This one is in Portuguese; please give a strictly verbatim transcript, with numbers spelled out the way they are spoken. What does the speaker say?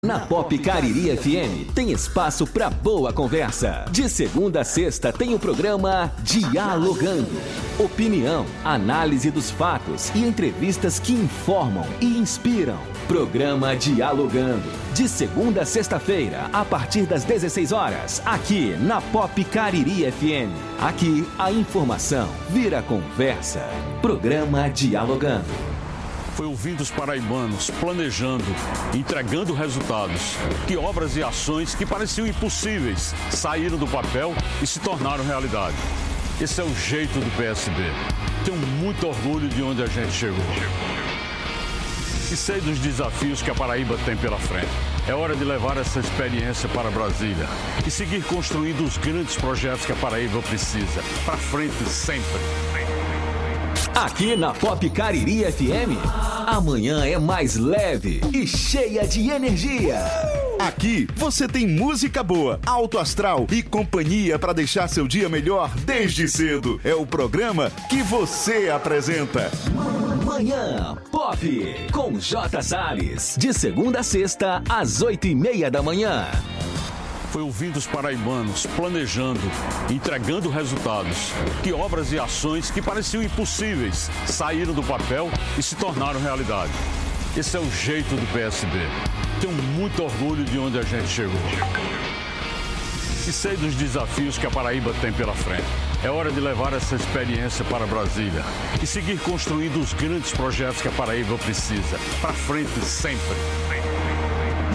Na Pop Cariri F M tem espaço para boa conversa. De segunda a sexta tem o programa Dialogando. Opinião, análise dos fatos e entrevistas que informam e inspiram. Programa Dialogando. De segunda a sexta-feira, a partir das dezesseis horas, aqui na Pop Cariri F M. Aqui a informação vira conversa. Programa Dialogando. Foi ouvindo os paraibanos, planejando, entregando resultados. Que obras e ações que pareciam impossíveis saíram do papel e se tornaram realidade. Esse é o jeito do P S B. Tenho muito orgulho de onde a gente chegou. E sei dos desafios que a Paraíba tem pela frente. É hora de levar essa experiência para Brasília e seguir construindo os grandes projetos que a Paraíba precisa. Para frente sempre. Aqui na Pop Cariri F M, amanhã é mais leve e cheia de energia. Aqui você tem música boa, alto astral e companhia para deixar seu dia melhor desde cedo. É o programa que você apresenta. Manhã Pop com J. Salles, de segunda a sexta às oito e meia da manhã. Foi ouvindo os paraibanos, planejando, entregando resultados. Que obras e ações que pareciam impossíveis saíram do papel e se tornaram realidade. Esse é o jeito do P S B. Tenho muito orgulho de onde a gente chegou. E sei dos desafios que a Paraíba tem pela frente. É hora de levar essa experiência para Brasília e seguir construindo os grandes projetos que a Paraíba precisa. Para frente sempre.